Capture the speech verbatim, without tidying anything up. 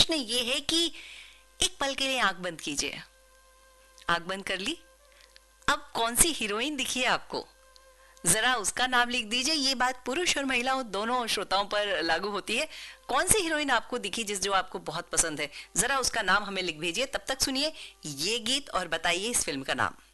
प्रश्न ये है कि एक पल के लिए आंख बंद कीजिए। आंख बंद कर ली। अब कौन सी हीरोइन दिखी है आपको, जरा उसका नाम लिख दीजिए। ये बात पुरुष और महिलाओं दोनों श्रोताओं पर लागू होती है। कौन सी हीरोइन आपको दिखी जिस जो आपको बहुत पसंद है, जरा उसका नाम हमें लिख भेजिए। तब तक सुनिए ये गीत और बताइए इस फिल्म का नाम।